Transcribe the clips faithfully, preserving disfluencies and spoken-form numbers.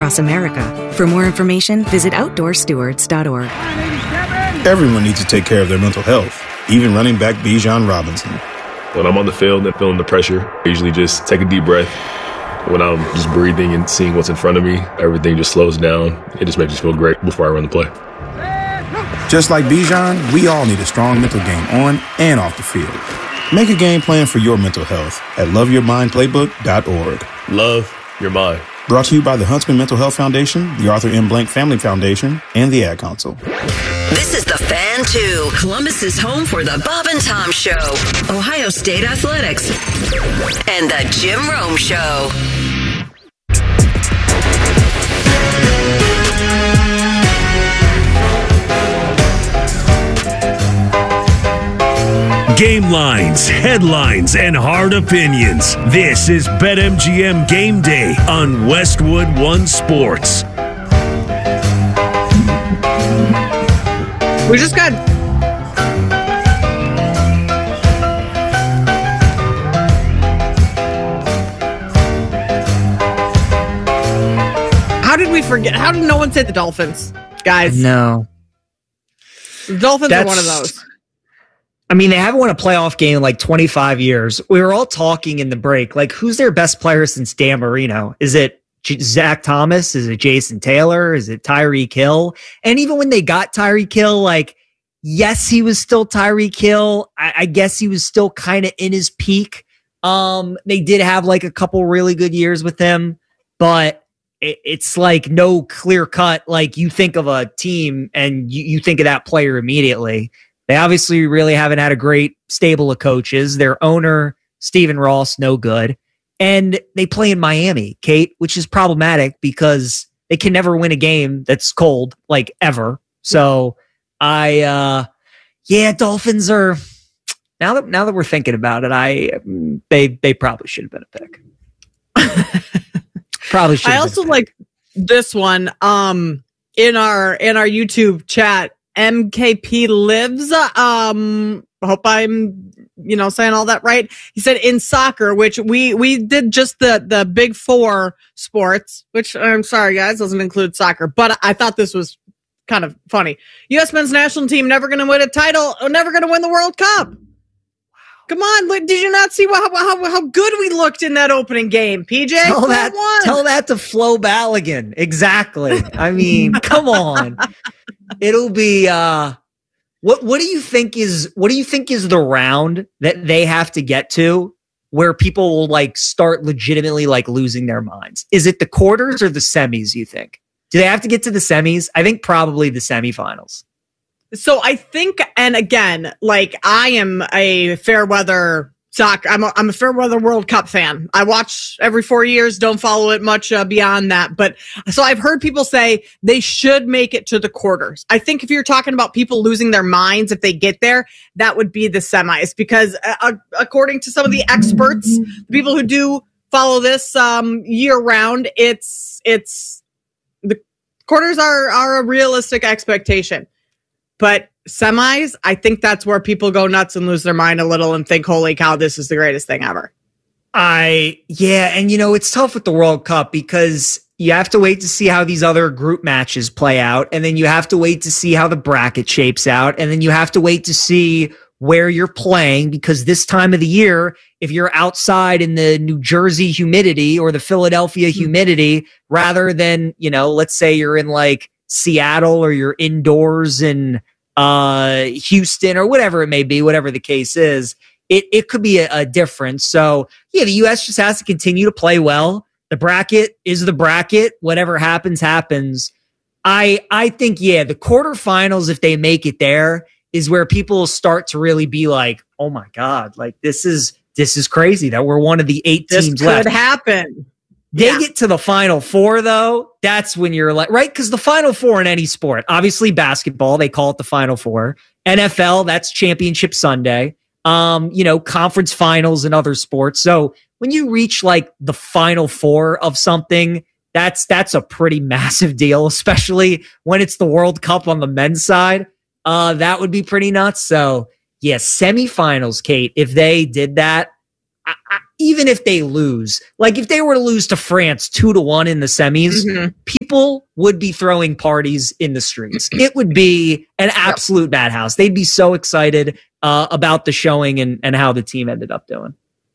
across America. For more information, visit outdoor stewards dot org. Everyone needs to take care of their mental health, even running back Bijan Robinson. When I'm on the field and feeling the pressure, I usually just take a deep breath. When I'm just breathing and seeing what's in front of me, everything just slows down. It just makes me feel great before I run the play. Just like Bijan, we all need a strong mental game on and off the field. Make a game plan for your mental health at love your mind playbook dot org. Love your mind. Brought to you by the Huntsman Mental Health Foundation, the Arthur M. Blank Family Foundation, and the Ad Council. This is The Fan two, Columbus's home for the Bob and Tom Show, Ohio State Athletics, and the Jim Rome Show. Game lines, headlines, and hard opinions. This is BetMGM Game Day on Westwood One Sports. We just got... How did we forget? How did no one say the Dolphins, guys? No. The Dolphins That's... are one of those. I mean, they haven't won a playoff game in like twenty-five years. We were all talking in the break, like, who's their best player since Dan Marino? Is it J- Zach Thomas? Is it Jason Taylor? Is it Tyreek Hill? And even when they got Tyreek Hill, like, yes, he was still Tyreek Hill. I, I guess he was still kind of in his peak. Um, they did have like a couple really good years with him, but it, it's like no clear cut. Like, you think of a team and you, you think of that player immediately. They obviously really haven't had a great stable of coaches. Their owner, Stephen Ross, no good. And they play in Miami, Kate, which is problematic because they can never win a game that's cold, like, ever. So I, uh, yeah, Dolphins are, now that now that we're thinking about it, I they they probably should have been a pick. Probably should. I also like this one. Um, in our in our YouTube chat, M K P lives. Um, hope I'm, you know, saying all that right. He said in soccer, which we we did just the the big four sports, which I'm sorry guys, doesn't include soccer, but I thought this was kind of funny. U S men's national team never going to win a title, or never going to win the World Cup. Come on, did you not see how, how how good we looked in that opening game, P J? Tell that, tell that to Flo Balogun. Exactly. I mean, come on. It'll be uh what what do you think is what do you think is the round that they have to get to where people will like start legitimately like losing their minds? Is it the quarters or the semis, you think? Do they have to get to the semis? I think probably the semifinals. So I think, and again, like, I am a fair weather soccer. I'm a, I'm a fair weather World Cup fan. I watch every four years, don't follow it much uh, beyond that. But so I've heard people say they should make it to the quarters. I think if you're talking about people losing their minds, if they get there, that would be the semis, because uh, according to some of the experts, the people who do follow this um, year round, it's, it's the quarters are, are a realistic expectation. But semis, I think that's where people go nuts and lose their mind a little and think, holy cow, this is the greatest thing ever. I, yeah. And, you know, it's tough with the World Cup because you have to wait to see how these other group matches play out. And then you have to wait to see how the bracket shapes out. And then you have to wait to see where you're playing, because this time of the year, if you're outside in the New Jersey humidity or the Philadelphia humidity, rather than, you know, let's say you're in like Seattle or you're indoors in uh, Houston or whatever it may be, whatever the case is, it, it could be a, a difference. So yeah, the U S just has to continue to play well. The bracket is the bracket. Whatever happens, happens. I, I think, yeah, the quarterfinals, if they make it there, is where people start to really be like, oh my God, like this is, this is crazy that we're one of the eight this teams could left. happen. They yeah. get to the Final Four, though. That's when you're like, right? Because the Final Four in any sport, obviously basketball, they call it the Final Four. N F L, that's Championship Sunday. Um, you know, conference finals and other sports. So when you reach like the Final Four of something, that's that's a pretty massive deal, especially when it's the World Cup on the men's side. Uh, that would be pretty nuts. So yeah, semifinals, Kate. If they did that, I, I, even if they lose, like if they were to lose to France two to one in the semis, mm-hmm. people would be throwing parties in the streets. It would be an absolute yep. madhouse. They'd be so excited uh, about the showing and, and how the team ended up doing.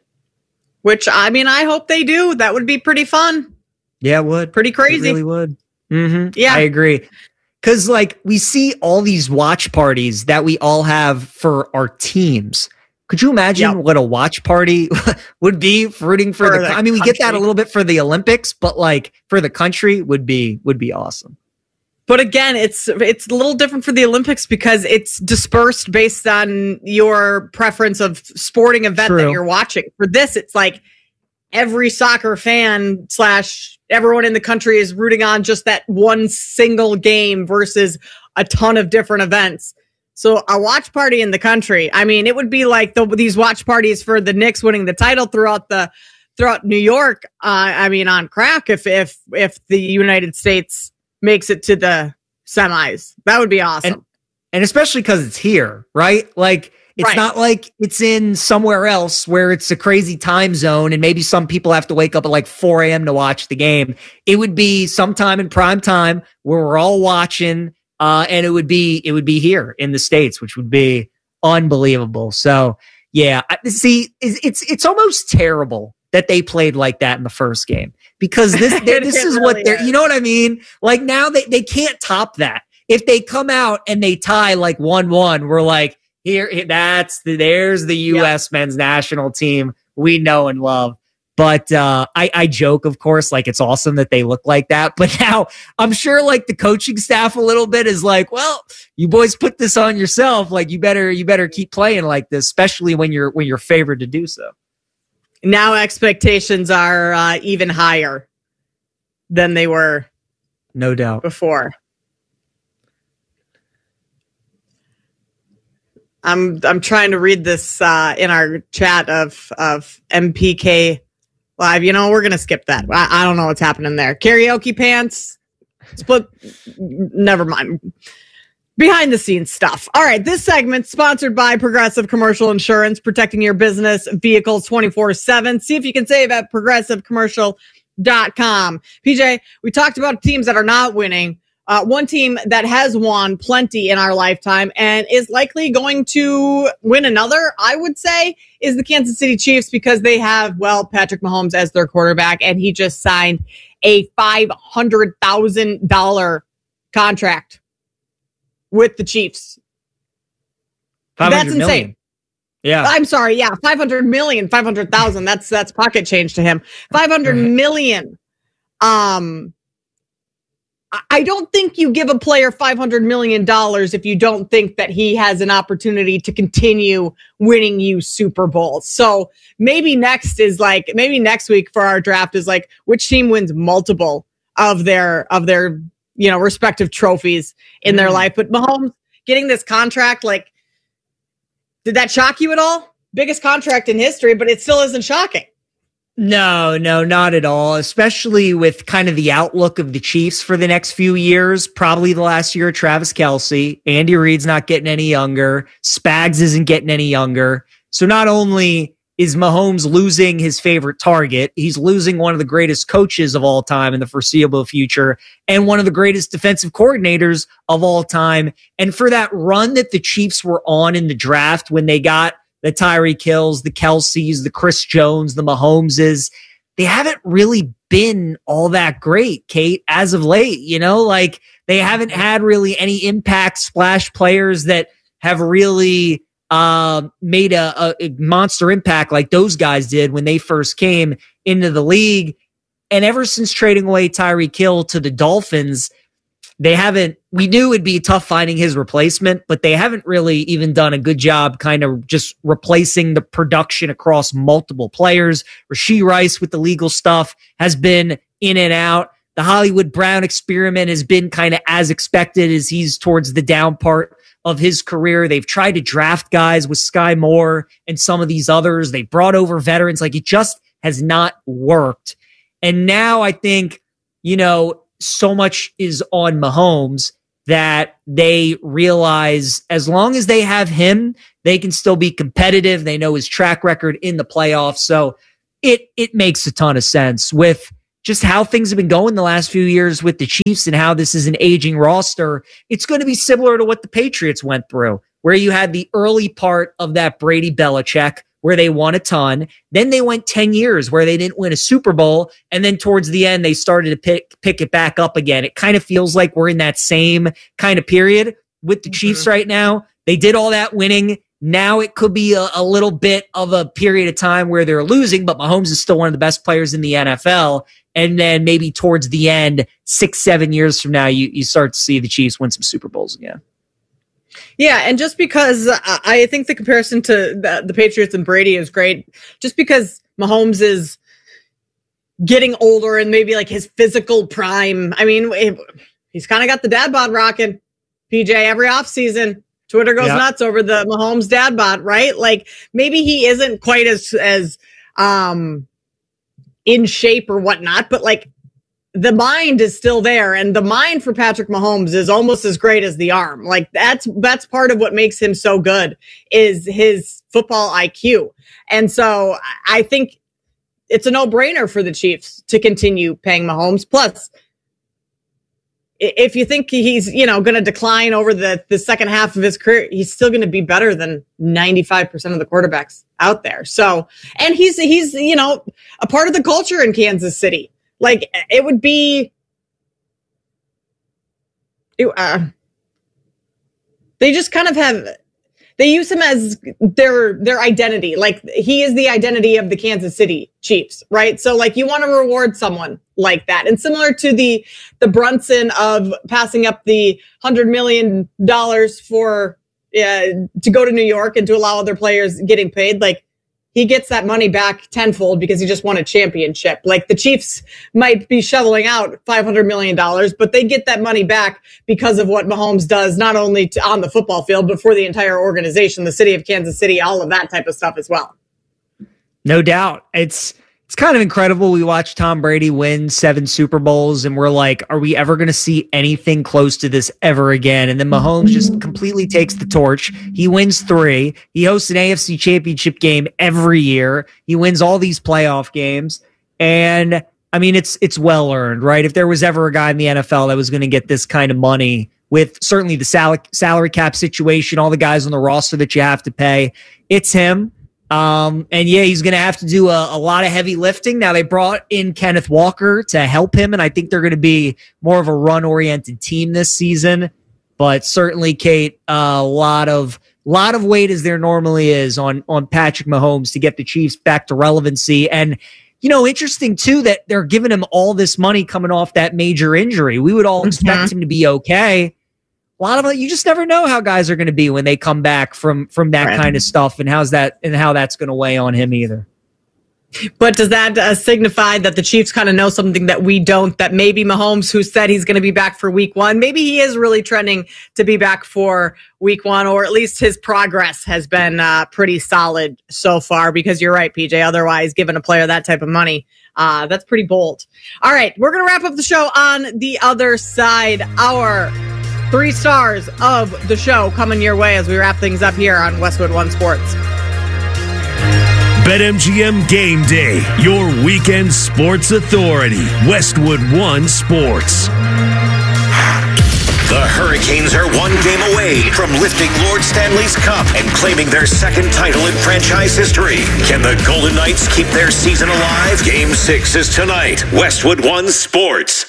Which, I mean, I hope they do. That would be pretty fun. Yeah, it would. Pretty crazy. It really would. Mm-hmm. Yeah. I agree. Because, like, we see all these watch parties that we all have for our teams. Could you imagine yep. what a watch party would be rooting for, for the, the I mean, we country. Get that a little bit for the Olympics, but like for the country would be, would be awesome. But again, it's, it's a little different for the Olympics because it's dispersed based on your preference of sporting event True. That you're watching. For this, it's like every soccer fan slash everyone in the country is rooting on just that one single game versus a ton of different events. So a watch party in the country, I mean, it would be like the, these watch parties for the Knicks winning the title throughout the throughout New York. Uh, I mean, on crack if if if the United States makes it to the semis, that would be awesome. And, and especially because it's here, right? Like it's right. not like it's in somewhere else where it's a crazy time zone and maybe some people have to wake up at like four a.m. to watch the game. It would be sometime in prime time where we're all watching. Uh, and it would be it would be here in the States, which would be unbelievable. So, yeah, see, it's it's almost terrible that they played like that in the first game because this this is really what they're, is. You know what I mean? Like now they, they can't top that. If they come out and they tie like one one, we're like, here, that's the, there's the U S yep. men's national team we know and love. But uh, I, I joke, of course, like it's awesome that they look like that. But now I'm sure like the coaching staff a little bit is like, well, you boys put this on yourself. Like you better you better keep playing like this, especially when you're when you're favored to do so. Now expectations are uh, even higher than they were, no doubt, before. I'm I'm trying to read this uh, in our chat of of M P K Live. You know, we're gonna skip that. I, I don't know what's happening there. Karaoke pants, split. Never mind. Behind the scenes stuff. All right, this segment sponsored by Progressive Commercial Insurance, protecting your business vehicles twenty-four seven. See if you can save at progressive commercial dot com. P J, we talked about teams that are not winning. Uh, one team that has won plenty in our lifetime and is likely going to win another, I would say, is the Kansas City Chiefs because they have, well, Patrick Mahomes as their quarterback, and he just signed a five hundred thousand dollars contract with the Chiefs. That's insane. Million. Yeah. I'm sorry. Yeah. five hundred million, five hundred thousand. That's, that's pocket change to him. five hundred million. Um, I don't think you give a player five hundred million dollars if you don't think that he has an opportunity to continue winning you Super Bowls. So maybe next is like, maybe next week for our draft is like, which team wins multiple of their, of their, you know, respective trophies in mm. their life. But Mahomes getting this contract, like, did that shock you at all? Biggest contract in history, but it still isn't shocking. No, no, not at all, especially with kind of the outlook of the Chiefs for the next few years. Probably the last year of Travis Kelce. Andy Reid's not getting any younger. Spags isn't getting any younger. So not only is Mahomes losing his favorite target, he's losing one of the greatest coaches of all time in the foreseeable future and one of the greatest defensive coordinators of all time. And for that run that the Chiefs were on in the draft when they got the Tyreek Hills, the Kelce's, the Chris Jones, the Mahomeses, they haven't really been all that great, Kate, as of late. You know, like they haven't had really any impact splash players that have really uh, made a, a monster impact like those guys did when they first came into the league. And ever since trading away Tyreek Hill to the Dolphins, they haven't, we knew it'd be tough finding his replacement, but they haven't really even done a good job kind of just replacing the production across multiple players. Rashee Rice with the legal stuff has been in and out. The Hollywood Brown experiment has been kind of as expected as he's towards the down part of his career. They've tried to draft guys with Sky Moore and some of these others. They brought over veterans. Like it just has not worked. And now I think, you know, so much is on Mahomes that they realize as long as they have him, they can still be competitive. They know his track record in the playoffs. So it it makes a ton of sense with just how things have been going the last few years with the Chiefs and how this is an aging roster. It's going to be similar to what the Patriots went through, where you had the early part of that Brady Belichick, where they won a ton. Then they went ten years where they didn't win a Super Bowl. And then towards the end, they started to pick, pick it back up again. It kind of feels like we're in that same kind of period with the mm-hmm. Chiefs right now. They did all that winning. Now it could be a, a little bit of a period of time where they're losing, but Mahomes is still one of the best players in the N F L. And then maybe towards the end, six, seven years from now, you, you start to see the Chiefs win some Super Bowls again. Yeah, and just because uh, I think the comparison to the, the Patriots and Brady is great, just because Mahomes is getting older and maybe like his physical prime. I mean, he's kind of got the dad bod rocking, P J, every offseason. Twitter goes yep. nuts over the Mahomes dad bod, right? Like maybe he isn't quite as as um, in shape or whatnot, but like the mind is still there, and the mind for Patrick Mahomes is almost as great as the arm. Like that's that's part of what makes him so good is his football I Q. And so I think it's a no-brainer for the Chiefs to continue paying Mahomes. Plus, if you think he's, you know, going to decline over the, the second half of his career, he's still going to be better than ninety-five percent of the quarterbacks out there. So, and he's, he's, you know, a part of the culture in Kansas City. Like it would be, it, uh, they just kind of have, they use him as their, their identity. Like he is the identity of the Kansas City Chiefs, right? So like you want to reward someone like that. And similar to the, the Brunson of passing up the hundred million dollars for, uh, to go to New York and to allow other players getting paid. Like he gets that money back tenfold because he just won a championship. Like the Chiefs might be shoveling out five hundred million dollars, but they get that money back because of what Mahomes does, not only to, on the football field, but for the entire organization, the city of Kansas City, all of that type of stuff as well. No doubt. It's, It's kind of incredible. We watched Tom Brady win seven Super Bowls and we're like, are we ever going to see anything close to this ever again? And then Mahomes just completely takes the torch. He wins three. He hosts an A F C championship game every year. He wins all these playoff games. And I mean, it's, it's well earned, right? If there was ever a guy in the N F L that was going to get this kind of money with certainly the sal- salary cap situation, all the guys on the roster that you have to pay, it's him. Um, and yeah, he's going to have to do a, a lot of heavy lifting. Now they brought in Kenneth Walker to help him, and I think they're going to be more of a run-oriented team this season. But certainly, Kate, a uh, lot of lot of weight as there normally is on on Patrick Mahomes to get the Chiefs back to relevancy. And you know, interesting too that they're giving him all this money coming off that major injury. We would all mm-hmm. expect him to be okay. A lot of it, you just never know how guys are going to be when they come back from from that right. kind of stuff, and how's that and how that's going to weigh on him either. But does that uh, signify that the Chiefs kind of know something that we don't? That maybe Mahomes, who said he's going to be back for week one, maybe he is really trending to be back for week one, or at least his progress has been uh, pretty solid so far. Because you're right, P J. Otherwise, giving a player that type of money, uh, that's pretty bold. All right, we're going to wrap up the show on the other side. Our three stars of the show coming your way as we wrap things up here on Westwood One Sports. BetMGM Game Day, your weekend sports authority. Westwood One Sports. The Hurricanes are one game away from lifting Lord Stanley's Cup and claiming their second title in franchise history. Can the Golden Knights keep their season alive? Game six is tonight. Westwood One Sports.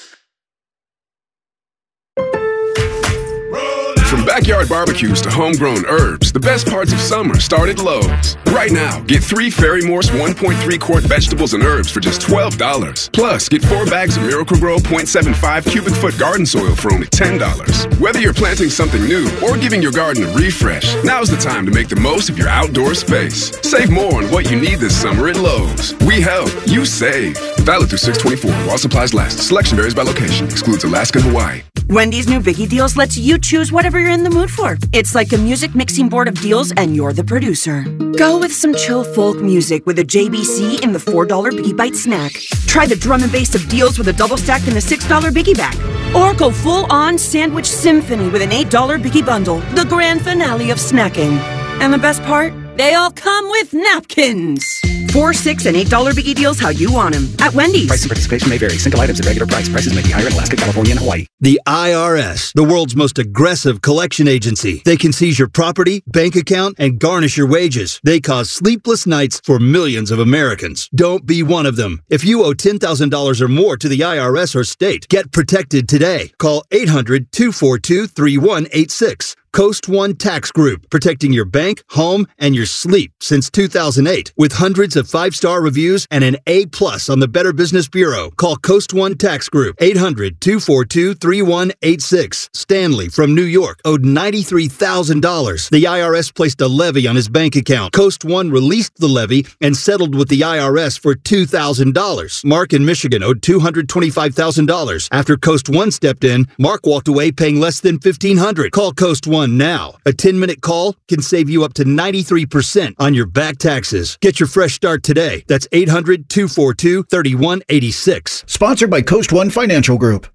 From backyard barbecues to homegrown herbs, the best parts of summer start at Lowe's. Right now, get three Fairy Morse one point three quart vegetables and herbs for just twelve dollars. Plus, get four bags of Miracle-Gro point seven five cubic foot garden soil for only ten dollars. Whether you're planting something new or giving your garden a refresh, now's the time to make the most of your outdoor space. Save more on what you need this summer at Lowe's. We help, you save. Valid through six twenty-four while supplies last. Selection varies by location. Excludes Alaska and Hawaii. Wendy's new Biggie Deals lets you choose whatever you're in the mood for. It's like a music mixing board of deals, and you're the producer. Go with some chill folk music with a J B C in the four dollar Biggie Bite snack. Try the drum and bass of deals with a double stack in the six dollar Biggie Bag. Or go full-on sandwich symphony with an eight dollar Biggie Bundle, the grand finale of snacking. And the best part? They all come with napkins. Four, six, and eight dollar biggie deals how you want them at Wendy's. Price and participation may vary. Single items at regular price. Prices may be higher in Alaska, California, and Hawaii. The I R S, the world's most aggressive collection agency. They can seize your property, bank account, and garnish your wages. They cause sleepless nights for millions of Americans. Don't be one of them. If you owe ten thousand dollars or more to the I R S or state, get protected today. Call eight hundred, two four two, three one eight six. Coast One Tax Group, protecting your bank, home, and your sleep since two thousand eight. With hundreds of five-star reviews and an A plus on the Better Business Bureau. Call Coast One Tax Group, eight hundred, two four two, three one eight six. Stanley from New York owed ninety-three thousand dollars. The I R S placed a levy on his bank account. Coast One released the levy and settled with the I R S for two thousand dollars. Mark in Michigan owed two hundred twenty-five thousand dollars. After Coast One stepped in, Mark walked away paying less than fifteen hundred dollars. Call Coast One now. A ten-minute call can save you up to ninety-three percent on your back taxes. Get your fresh start today. That's eight hundred, two four two, three one eight six. Sponsored by Coast One Financial Group.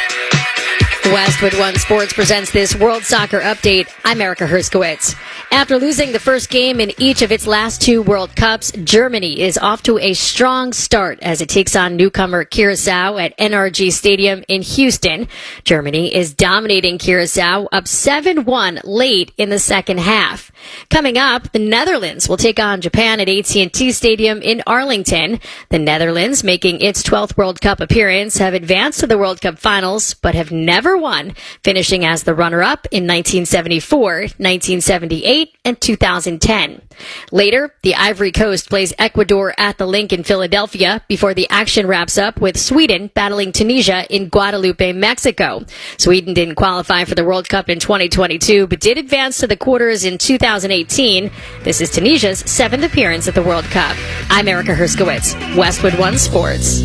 Westwood One Sports presents this World Soccer Update. I'm Erica Herskowitz. After losing the first game in each of its last two World Cups, Germany is off to a strong start as it takes on newcomer Curacao at N R G Stadium in Houston. Germany is dominating Curacao up seven one late in the second half. Coming up, the Netherlands will take on Japan at A T and T Stadium in Arlington. The Netherlands, making its twelfth World Cup appearance, have advanced to the World Cup finals, but have never won, finishing as the runner-up in nineteen seventy-four, nineteen seventy-eight, and two thousand ten. Later, the Ivory Coast plays Ecuador at the Link in Philadelphia before the action wraps up with Sweden battling Tunisia in Guadalupe, Mexico. Sweden didn't qualify for the World Cup in twenty twenty-two, but did advance to the quarters in two thousand eighteen. This is Tunisia's seventh appearance at the World Cup. I'm Erica Herskowitz, Westwood One Sports.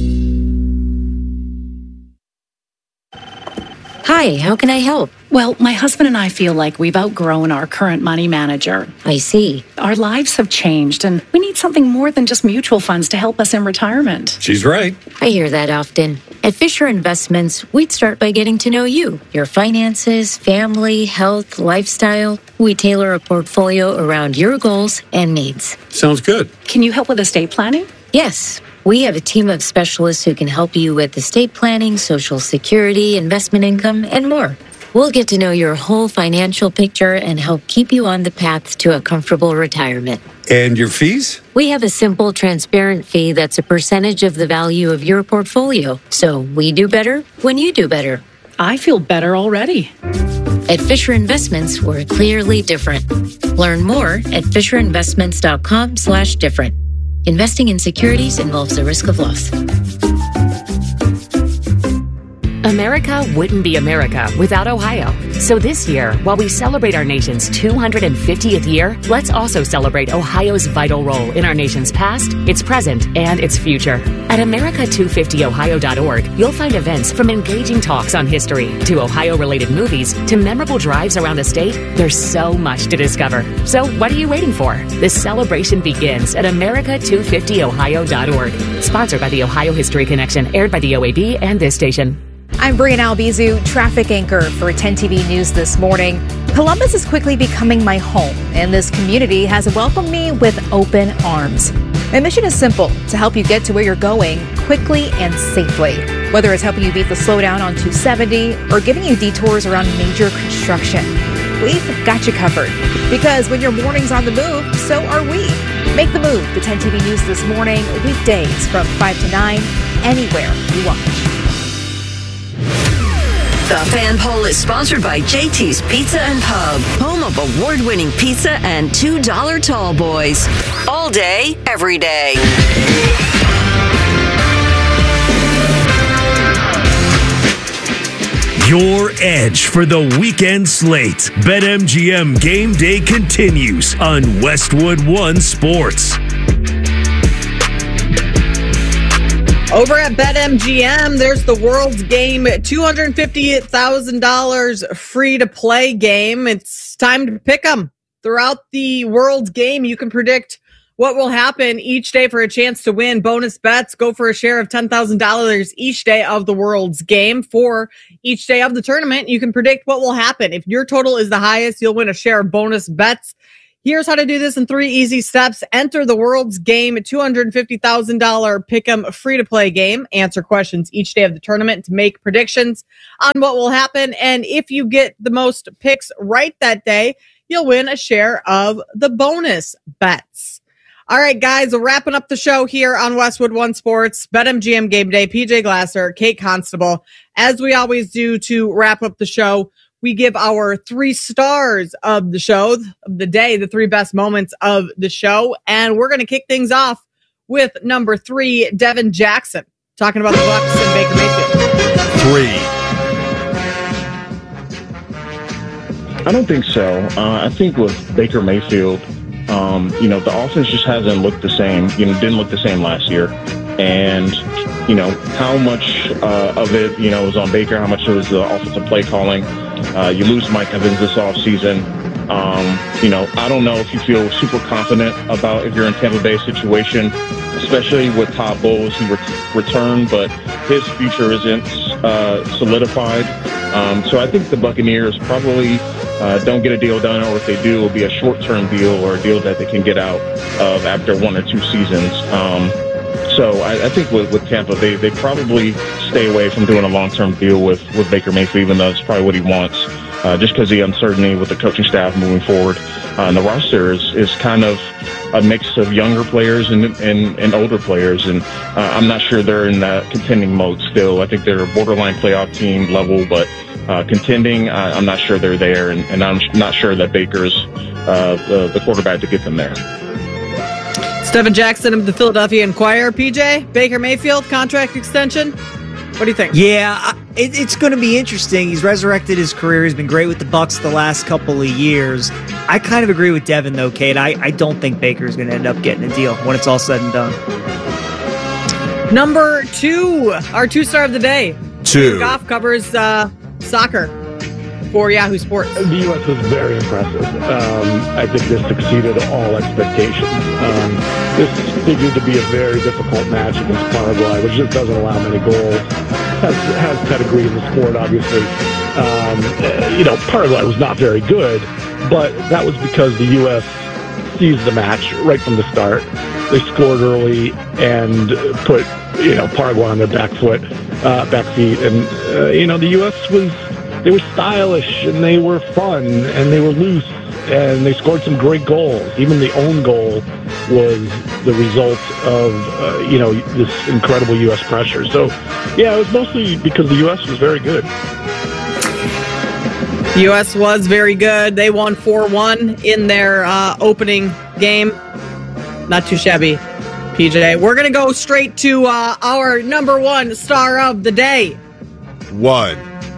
Hi, how can I help? Well, my husband and I feel like we've outgrown our current money manager. I see. Our lives have changed, and we need something more than just mutual funds to help us in retirement. She's right. I hear that often. At Fisher Investments, we'd start by getting to know you, your finances, family, health, lifestyle. We tailor a portfolio around your goals and needs. Sounds good. Can you help with estate planning? Yes. We have a team of specialists who can help you with estate planning, Social Security, investment income, and more. We'll get to know your whole financial picture and help keep you on the path to a comfortable retirement. And your fees? We have a simple, transparent fee that's a percentage of the value of your portfolio. So we do better when you do better. I feel better already. At Fisher Investments, we're clearly different. Learn more at FisherInvestments.com slash different. Investing in securities involves the risk of loss. America wouldn't be America without Ohio. So this year, while we celebrate our nation's two hundred fiftieth year, let's also celebrate Ohio's vital role in our nation's past, its present, and its future. At America two fifty ohio dot org, you'll find events from engaging talks on history to Ohio-related movies to memorable drives around the state. There's so much to discover. So what are you waiting for? This celebration begins at America two fifty ohio dot org. Sponsored by the Ohio History Connection, aired by the O A B and this station. I'm Brian Albizu, traffic anchor for ten T V News this morning. Columbus is quickly becoming my home, and this community has welcomed me with open arms. My mission is simple, to help you get to where you're going quickly and safely. Whether it's helping you beat the slowdown on two seventy or giving you detours around major construction, we've got you covered. Because when your morning's on the move, so are we. Make the move to ten T V News this morning, weekdays from five to nine, anywhere you watch. The Fan Poll is sponsored by J T's Pizza and Pub, home of award-winning pizza and two dollar tall boys. All day, every day. Your edge for the weekend slate. BetMGM Game Day continues on Westwood One Sports. Over at BetMGM, there's the World's Game two hundred fifty thousand dollars free-to-play game. It's time to pick them. Throughout the World's Game, you can predict what will happen each day for a chance to win bonus bets. Go for a share of ten thousand dollars each day of the World's Game. For each day of the tournament, you can predict what will happen. If your total is the highest, you'll win a share of bonus bets. Here's how to do this in three easy steps. Enter the World's Game two hundred fifty thousand dollars Pick'em free-to-play game. Answer questions each day of the tournament to make predictions on what will happen. And if you get the most picks right that day, you'll win a share of the bonus bets. All right, guys, we're wrapping up the show here on Westwood One Sports. BetMGM Game Day, P J Glasser, Kate Constable. As we always do to wrap up the show, we give our three stars of the show, of the day, the three best moments of the show. And we're going to kick things off with number three, Devin Jackson, talking about the Bucks and Baker Mayfield. Three. I don't think so. Uh, I think with Baker Mayfield, um, you know, the offense just hasn't looked the same, you know, didn't look the same last year. And, you know, how much uh, of it, you know, was on Baker, how much it was the offensive play calling. Uh, you lose Mike Evans this offseason. Um, you know, I don't know if you feel super confident about if you're in Tampa Bay situation, especially with Todd Bowles, who ret- returned, but his future isn't uh, solidified. Um, so I think the Buccaneers probably uh, don't get a deal done, or if they do, it will be a short-term deal or a deal that they can get out of after one or two seasons. Um, So I, I think with, with Tampa, they, they probably stay away from doing a long-term deal with, with Baker Mayfield, even though it's probably what he wants, uh, just because the uncertainty with the coaching staff moving forward. Uh, and the roster is, is kind of a mix of younger players and and, and older players, and uh, I'm not sure they're in that contending mode still. I think they're a borderline playoff team level, but uh, contending, uh, I'm not sure they're there, and, and I'm not sure that Baker's uh, the, the quarterback to get them there. Devin Jackson of the Philadelphia Inquirer. P J, Baker Mayfield, contract extension. What do you think? Yeah, it, it's going to be interesting. He's resurrected his career. He's been great with the Bucs the last couple of years. I kind of agree with Devin, though, Kate. I, I don't think Baker's going to end up getting a deal when it's all said and done. Number two, our two-star of the day. Two. Goff covers uh, soccer for Yahoo Sports. The U S was very impressive. Um, I think this exceeded all expectations. Um, this figured to be a very difficult match against Paraguay, which just doesn't allow many goals. Has, has pedigree in the sport, obviously. Um, you know, Paraguay was not very good, but that was because the U S seized the match right from the start. They scored early and put, you know, Paraguay on their back foot, uh, back feet. And, uh, you know, the U S was... They were stylish, and they were fun, and they were loose, and they scored some great goals. Even the own goal was the result of, uh, you know, this incredible U S pressure. So, yeah, it was mostly because the U S was very good. The U S was very good. They won four one in their uh, opening game. Not too shabby, P J. We're going to go straight to uh, our number one star of the day. One.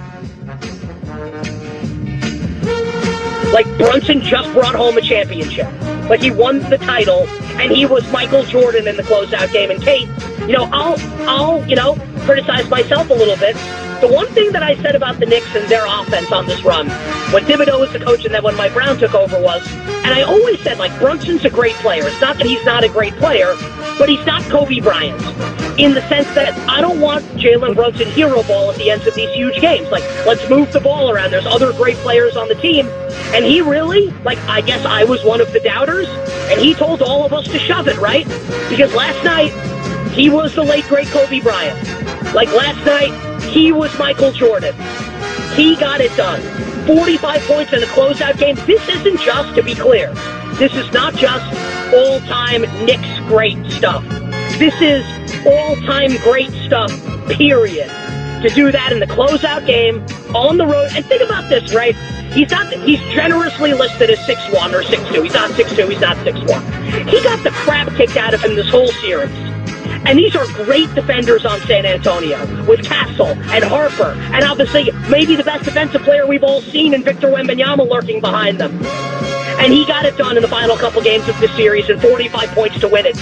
Like Brunson just brought home a championship. Like he won the title, and he was Michael Jordan in the closeout game. And Kate, you know, I'll, I'll, you know, criticize myself a little bit. The one thing that I said about the Knicks and their offense on this run, when Thibodeau was the coach and then when Mike Brown took over was, and I always said, like, Brunson's a great player. It's not that he's not a great player, but he's not Kobe Bryant in the sense that I don't want Jalen Brunson hero ball at the ends of these huge games. Like, let's move the ball around. There's other great players on the team. And he really, like, I guess I was one of the doubters, and he told all of us to shove it, right? Because last night, he was the late, great Kobe Bryant. Like, last night, he was Michael Jordan. He got it done. forty-five points in a closeout game. This isn't just, to be clear, this is not just all-time Knicks great stuff. This is all-time great stuff, period. To do that in the closeout game, on the road, and think about this, right? He's not. He's generously listed as six one or six two. He's not six two, he's not six one. He got the crap kicked out of him this whole series. And these are great defenders on San Antonio, with Castle and Harper, and obviously maybe the best defensive player we've all seen in Victor Wembanyama lurking behind them. And he got it done in the final couple games of this series, and forty-five points to win it.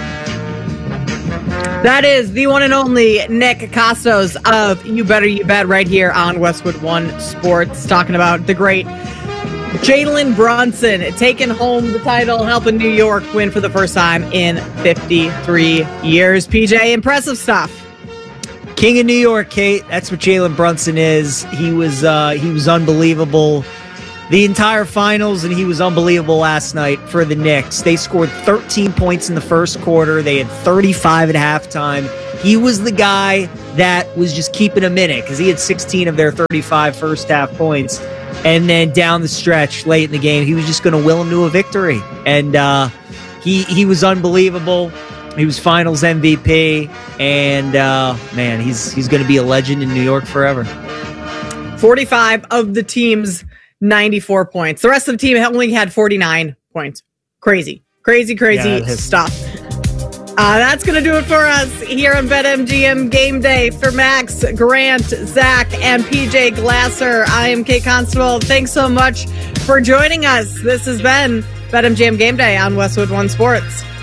That is the one and only Nick Costos of You Better You Bet right here on Westwood One Sports, talking about the great Jalen Brunson taking home the title, helping New York win for the first time in fifty-three years. P J, impressive stuff. King of New York, Kate. That's what Jalen Brunson is. He was uh, he was unbelievable. the entire finals, and he was unbelievable last night for the Knicks. They scored thirteen points in the first quarter. They had thirty-five at halftime. He was the guy that was just keeping them in it because he had sixteen of their thirty-five first half points. And then down the stretch, late in the game, he was just going to will them to a victory. And uh, he he was unbelievable. He was Finals M V P. And, uh, man, he's he's going to be a legend in New York forever. forty-five of the team's ninety-four points. The rest of the team only had forty-nine points. Crazy, crazy, crazy yeah, stuff. Uh, that's going to do it for us here on BetMGM Game Day. For Max, Grant, Zach, and P J Glasser, I am Kate Constable. Thanks so much for joining us. This has been BetMGM Game Day on Westwood One Sports.